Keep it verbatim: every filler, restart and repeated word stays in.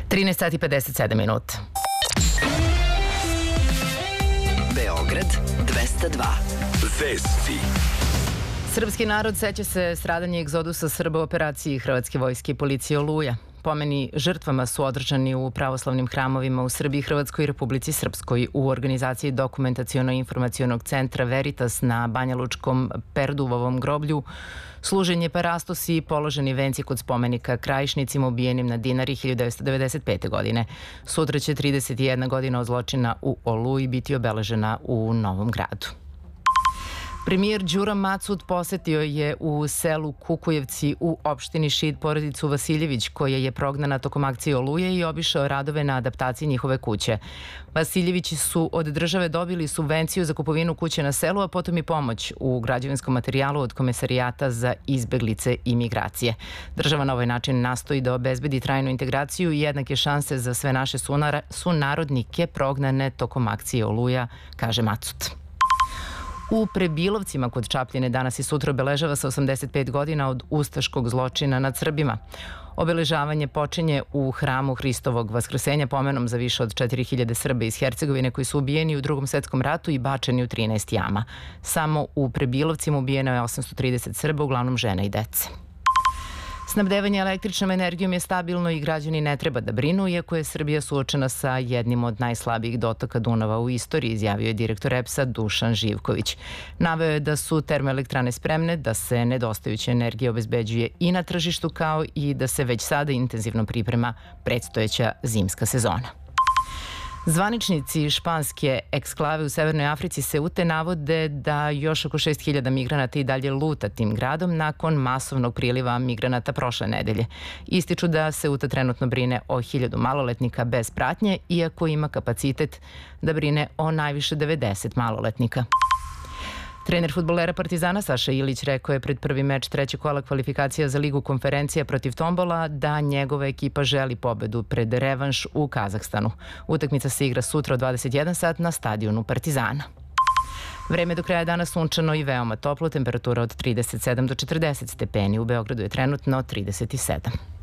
trinaest sati i pedeset sedam minuta. Beograd dvesta dva. Vesti. Srpski narod seća se stradanja i egzodusa Srba u operaciji Hrvatske vojske i policije Oluja. Pomeni žrtvama su održani u pravoslavnim hramovima u Srbiji, Hrvatskoj i Republici Srpskoj u organizaciji Dokumentaciono-informacionog centra Veritas na Banjalučkom Perduvovom groblju. Služen je parastos i položeni venci kod spomenika krajišnicima ubijenim na Dinari hiljadu devetsto devedeset pete. godine. Sutra će trideset jedna godina od zločina u Oluji biti obeležena u Novom Gradu. Premijer Đura Macud posetio je u selu Kukujevci u opštini Šid porodicu Vasiljević, koja je prognana tokom akcije Oluje, i obišao radove na adaptaciji njihove kuće. Vasiljevići su od države dobili subvenciju za kupovinu kuće na selu, a potom i pomoć u građevinskom materijalu od Komesarijata za izbeglice i migracije. Država na ovaj način nastoji da obezbedi trajnu integraciju i jednake šanse za sve naše sunarodnike prognane tokom akcije Oluja, kaže Macud. U Prebilovcima kod Čapljine danas i sutra obeležava se osamdeset pet godina od ustaškog zločina nad Srbima. Obeležavanje počinje u hramu Hristovog vaskrsenja pomenom za više od četiri hiljade Srba iz Hercegovine koji su ubijeni u Drugom svetskom ratu i bačeni u trinaest jama. Samo u Prebilovcima ubijeno je osamsto trideset Srba, uglavnom žena i dece. Snabdevanje električnom energijom je stabilno i građani ne treba da brinu, iako je Srbija suočena sa jednim od najslabijih dotoka Dunava u istoriji, izjavio je direktor E P S-a Dušan Živković. Naveo je da su termoelektrane spremne, da se nedostajuća energija obezbeđuje i na tržištu, kao i da se već sada intenzivno priprema predstojeća zimska sezona. Zvaničnici španske eksklave u Severnoj Africi Seute navode da još oko šest hiljada migranata i dalje luta tim gradom nakon masovnog priliva migranata prošle nedelje. Ističu da Seuta trenutno brine o hiljadu maloletnika bez pratnje, iako ima kapacitet da brine o najviše devedeset maloletnika. Trener fudbalera Partizana Saša Ilić rekao je pred prvi meč trećeg kola kvalifikacija za Ligu konferencija protiv Tombola da njegova ekipa želi pobedu pred revanš u Kazahstanu. Utakmica se igra sutra od dvadeset jedan sat na stadionu Partizana. Vreme do kraja dana sunčano i veoma toplo, temperatura od trideset sedam do četrdeset stepeni. U Beogradu je trenutno trideset sedam.